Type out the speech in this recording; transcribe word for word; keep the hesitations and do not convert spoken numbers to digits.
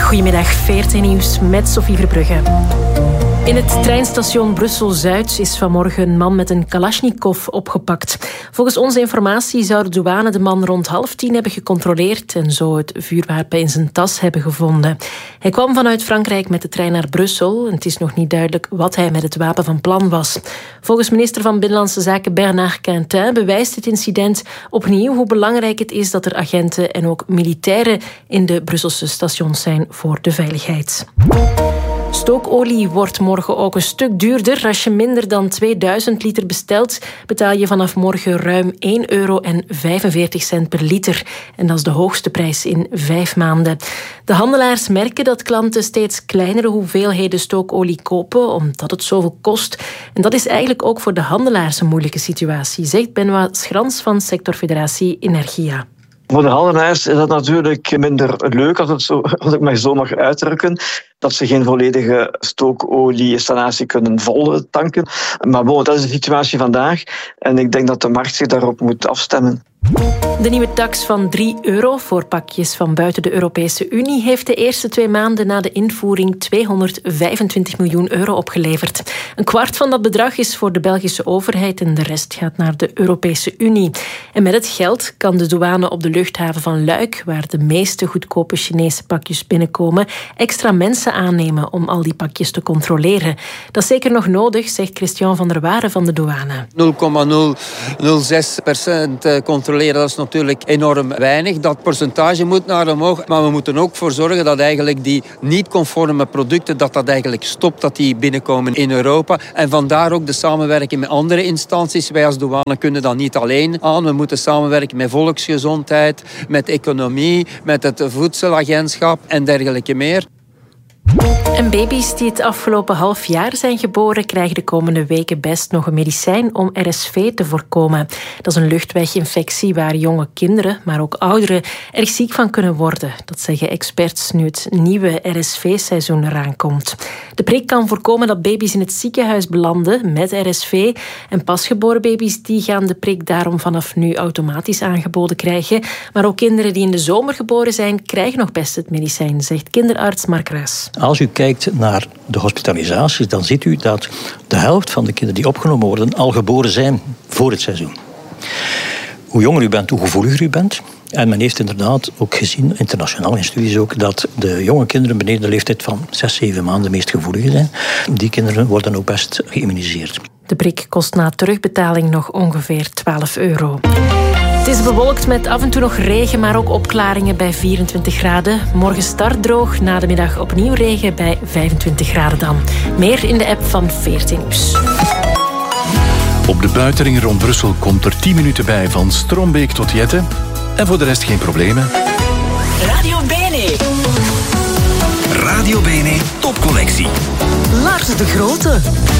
Goedemiddag, veertien nieuws met Sophie Verbrugge. In het treinstation Brussel-Zuid is vanmorgen een man met een Kalashnikov opgepakt. Volgens onze informatie zou de douane de man rond half tien hebben gecontroleerd en zo het vuurwapen in zijn tas hebben gevonden. Hij kwam vanuit Frankrijk met de trein naar Brussel en het is nog niet duidelijk wat hij met het wapen van plan was. Volgens minister van Binnenlandse Zaken Bernard Quintin bewijst dit incident opnieuw hoe belangrijk het is dat er agenten en ook militairen in de Brusselse stations zijn voor de veiligheid. Stookolie wordt morgen ook een stuk duurder. Als je minder dan tweeduizend liter bestelt, betaal je vanaf morgen ruim één euro en vijfenveertig cent per liter. En dat is de hoogste prijs in vijf maanden. De handelaars merken dat klanten steeds kleinere hoeveelheden stookolie kopen, omdat het zoveel kost. En dat is eigenlijk ook voor de handelaars een moeilijke situatie, zegt Benoît Schrans van sectorfederatie Energia. Voor de handelaars is dat natuurlijk minder leuk, als, het zo, als ik mij zo mag uitdrukken, dat ze geen volledige stookolie-installatie kunnen vol tanken. Maar bon, dat is de situatie vandaag en ik denk dat de markt zich daarop moet afstemmen. De nieuwe tax van drie euro voor pakjes van buiten de Europese Unie heeft de eerste twee maanden na de invoering tweehonderdvijfentwintig miljoen euro opgeleverd. Een kwart van dat bedrag is voor de Belgische overheid en de rest gaat naar de Europese Unie. En met het geld kan de douane op de luchthaven van Luik, waar de meeste goedkope Chinese pakjes binnenkomen, extra mensen aannemen om al die pakjes te controleren. Dat is zeker nog nodig, zegt Christian van der Waren van de douane. nul komma nul nul zes procent controleren, dat is natuurlijk enorm weinig. Dat percentage moet naar omhoog, maar we moeten ook voor zorgen dat eigenlijk die niet-conforme producten, dat dat eigenlijk stopt, dat die binnenkomen in Europa. En vandaar ook de samenwerking met andere instanties. Wij als douane kunnen dat niet alleen aan. We moeten samenwerken met volksgezondheid, met economie, met het voedselagentschap en dergelijke meer. En baby's die het afgelopen half jaar zijn geboren krijgen de komende weken best nog een medicijn om R S V te voorkomen. Dat is een luchtweginfectie waar jonge kinderen, maar ook ouderen erg ziek van kunnen worden. Dat zeggen experts nu het nieuwe R S V-seizoen eraan komt. De prik kan voorkomen dat baby's in het ziekenhuis belanden met R S V. En pasgeboren baby's die gaan de prik daarom vanaf nu automatisch aangeboden krijgen. Maar ook kinderen die in de zomer geboren zijn, krijgen nog best het medicijn, zegt kinderarts Mark Raas. Als u kijkt naar de hospitalisaties, dan ziet u dat de helft van de kinderen die opgenomen worden al geboren zijn voor het seizoen. Hoe jonger u bent, hoe gevoeliger u bent. En men heeft inderdaad ook gezien, internationaal in studies ook, dat de jonge kinderen beneden de leeftijd van zes, zeven maanden de meest gevoelige zijn. Die kinderen worden ook best geïmmuniseerd. De prik kost na terugbetaling nog ongeveer twaalf euro. Het is bewolkt met af en toe nog regen, maar ook opklaringen bij vierentwintig graden. Morgen start droog, na de middag opnieuw regen bij vijfentwintig graden dan. Meer in de app van veertien nieuws. Op de buitenring rond Brussel komt er tien minuten bij van Strombeek tot Jette. En voor de rest geen problemen. Radio Bene. Radio Bene topcollectie. Lars de Grote.